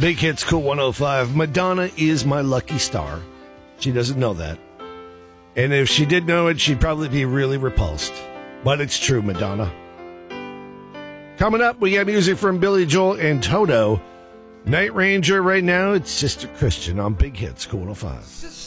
Big Hits Cool 105. Madonna is my lucky star. She doesn't know that. And if she did know it, she'd probably be really repulsed. But it's true, Madonna. Coming up, we got music from Billy Joel and Toto. Night Ranger right now, it's Sister Christian on Big Hits Cool 105.